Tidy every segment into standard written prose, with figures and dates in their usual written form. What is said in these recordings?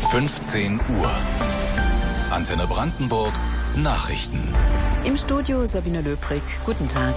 15 Uhr. Antenne Brandenburg, Nachrichten. Im Studio Sabine Löbrig. Guten Tag.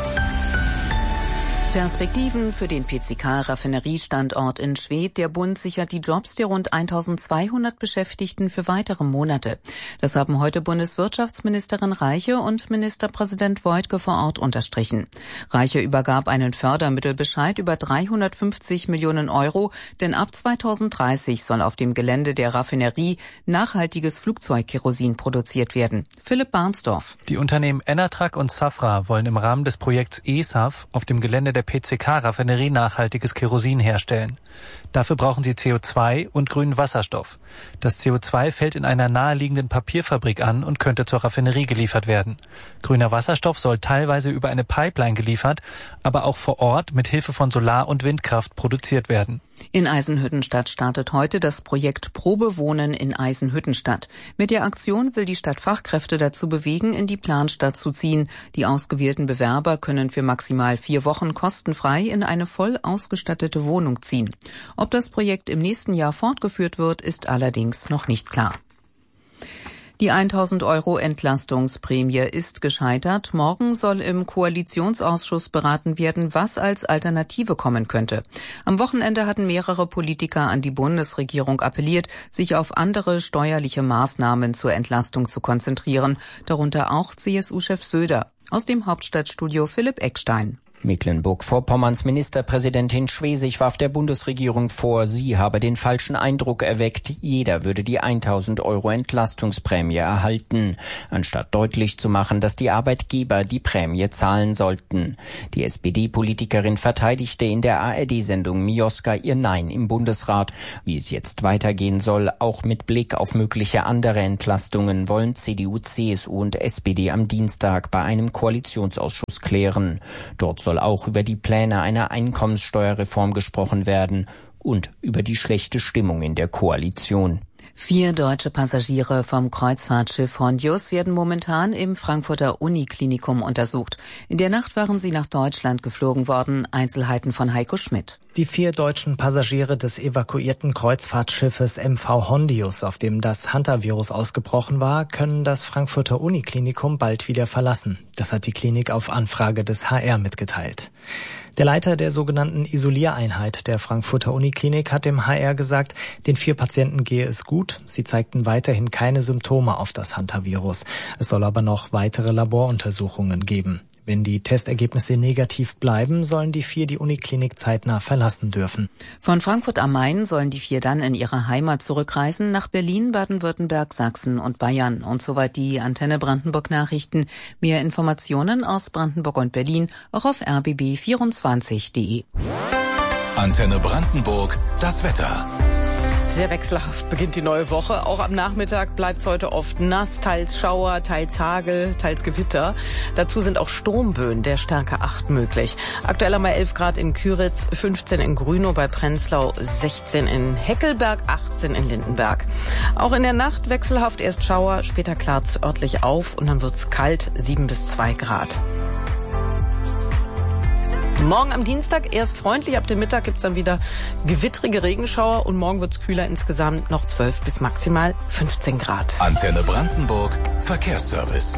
Perspektiven für den PCK-Raffineriestandort in Schwedt. Der Bund sichert die Jobs der rund 1200 Beschäftigten für weitere Monate. Das haben heute Bundeswirtschaftsministerin Reiche und Ministerpräsident Woidke vor Ort unterstrichen. Reiche übergab einen Fördermittelbescheid über 350 Millionen Euro, denn ab 2030 soll auf dem Gelände der Raffinerie nachhaltiges Flugzeugkerosin produziert werden. Philipp Barnsdorf. Die Unternehmen Enatrag und Safra wollen im Rahmen des Projekts ESAF auf dem Gelände der PCK-Raffinerie nachhaltiges Kerosin herstellen. Dafür brauchen sie CO2 und grünen Wasserstoff. Das CO2 fällt in einer naheliegenden Papierfabrik an und könnte zur Raffinerie geliefert werden. Grüner Wasserstoff soll teilweise über eine Pipeline geliefert, aber auch vor Ort mit Hilfe von Solar- und Windkraft produziert werden. In Eisenhüttenstadt startet heute das Projekt Probewohnen in Eisenhüttenstadt. Mit der Aktion will die Stadt Fachkräfte dazu bewegen, in die Planstadt zu ziehen. Die ausgewählten Bewerber können für maximal 4 Wochen kostenfrei in eine voll ausgestattete Wohnung ziehen. Ob das Projekt im nächsten Jahr fortgeführt wird, ist allerdings noch nicht klar. Die 1.000 € Entlastungsprämie ist gescheitert. Morgen soll im Koalitionsausschuss beraten werden, was als Alternative kommen könnte. Am Wochenende hatten mehrere Politiker an die Bundesregierung appelliert, sich auf andere steuerliche Maßnahmen zur Entlastung zu konzentrieren, darunter auch CSU-Chef Söder. Aus dem Hauptstadtstudio Philipp Eckstein. Mecklenburg-Vorpommerns Ministerpräsidentin Schwesig warf der Bundesregierung vor, sie habe den falschen Eindruck erweckt, jeder würde die 1.000 € Entlastungsprämie erhalten, anstatt deutlich zu machen, dass die Arbeitgeber die Prämie zahlen sollten. Die SPD-Politikerin verteidigte in der ARD-Sendung Mioska ihr Nein im Bundesrat. Wie es jetzt weitergehen soll, auch mit Blick auf mögliche andere Entlastungen, wollen CDU, CSU und SPD am Dienstag bei einem Koalitionsausschuss klären. Dort soll auch über die Pläne einer Einkommenssteuerreform gesprochen werden und über die schlechte Stimmung in der Koalition. 4 deutsche Passagiere vom Kreuzfahrtschiff Hondius werden momentan im Frankfurter Uniklinikum untersucht. In der Nacht waren sie nach Deutschland geflogen worden. Einzelheiten von Heiko Schmidt. Die 4 deutschen Passagiere des evakuierten Kreuzfahrtschiffes MV Hondius, auf dem das Hantavirus ausgebrochen war, können das Frankfurter Uniklinikum bald wieder verlassen. Das hat die Klinik auf Anfrage des HR mitgeteilt. Der Leiter der sogenannten Isoliereinheit der Frankfurter Uniklinik hat dem HR gesagt, den 4 Patienten gehe es gut. Sie zeigten weiterhin keine Symptome auf das Hantavirus. Es soll aber noch weitere Laboruntersuchungen geben. Wenn die Testergebnisse negativ bleiben, sollen die 4 die Uniklinik zeitnah verlassen dürfen. Von Frankfurt am Main sollen die 4 dann in ihre Heimat zurückreisen, nach Berlin, Baden-Württemberg, Sachsen und Bayern. Und soweit die Antenne Brandenburg Nachrichten. Mehr Informationen aus Brandenburg und Berlin auch auf rbb24.de. Antenne Brandenburg, das Wetter. Sehr wechselhaft beginnt die neue Woche. Auch am Nachmittag bleibt es heute oft nass, teils Schauer, teils Hagel, teils Gewitter. Dazu sind auch Sturmböen der Stärke 8 möglich. Aktuell haben wir 11 Grad in Küritz, 15 in Grünow bei Prenzlau, 16 in Heckelberg, 18 in Lindenberg. Auch in der Nacht wechselhaft, erst Schauer, später klart es örtlich auf und dann wird es kalt, 7 bis 2 Grad. Morgen am Dienstag erst freundlich, ab dem Mittag gibt's dann wieder gewittrige Regenschauer und morgen wird's kühler, insgesamt noch 12 bis maximal 15 Grad. Antenne Brandenburg, Verkehrsservice.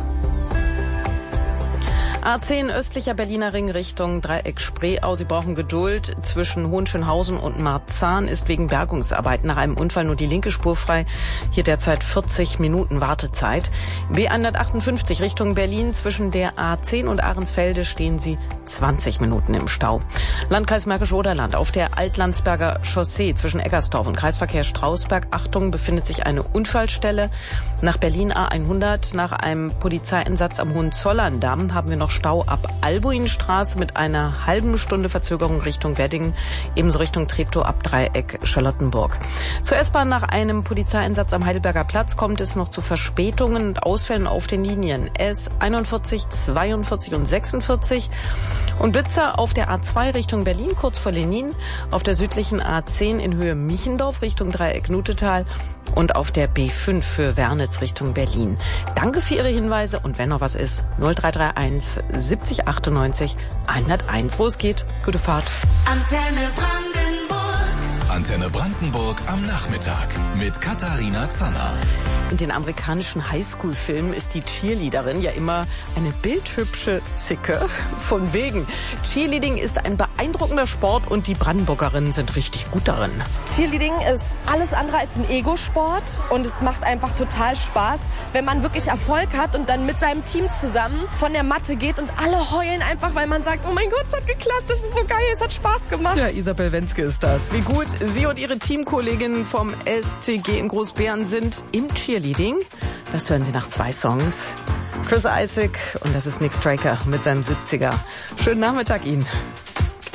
A10 östlicher Berliner Ring Richtung Dreieck Spreeau. Sie brauchen Geduld. Zwischen Hohenschönhausen und Marzahn ist wegen Bergungsarbeiten nach einem Unfall nur die linke Spur frei. Hier derzeit 40 Minuten Wartezeit. B158 Richtung Berlin. Zwischen der A10 und Ahrensfelde stehen Sie 20 Minuten im Stau. Landkreis Märkisch-Oderland auf der Altlandsberger Chaussee zwischen Eggersdorf und Kreisverkehr Strausberg. Achtung, befindet sich eine Unfallstelle. Nach Berlin A100 nach einem Polizeieinsatz am Hohenzollerndamm haben wir noch Stau ab Albuinstraße mit einer halben Stunde Verzögerung Richtung Weddingen, ebenso Richtung Treptow ab Dreieck Charlottenburg. Zur S-Bahn nach einem Polizeieinsatz am Heidelberger Platz kommt es noch zu Verspätungen und Ausfällen auf den Linien S41, 42 und 46 und Blitzer auf der A2 Richtung Berlin, kurz vor Lenin, auf der südlichen A10 in Höhe Michendorf Richtung Dreieck Nutetal und auf der B5 für Wernitz Richtung Berlin. Danke für Ihre Hinweise und wenn noch was ist, 0331 70 98 101. Wo es geht, gute Fahrt. Antenne Brandenburg. Antenne Brandenburg am Nachmittag mit Katharina Zanner. In den amerikanischen Highschool-Filmen ist die Cheerleaderin ja immer eine bildhübsche Zicke. Von wegen. Cheerleading ist ein beeindruckender Sport und die Brandenburgerinnen sind richtig gut darin. Cheerleading ist alles andere als ein Ego-Sport und es macht einfach total Spaß, wenn man wirklich Erfolg hat und dann mit seinem Team zusammen von der Matte geht und alle heulen einfach, weil man sagt, oh mein Gott, es hat geklappt, das ist so geil, es hat Spaß gemacht. Ja, Isabel Wenske ist das. Wie gut sie und ihre Teamkolleginnen vom STG in Großbären sind im Cheerleading, das hören Sie nach 2 Songs. Chris Isaak und das ist Nick Straker mit seinem 70er. Schönen Nachmittag Ihnen.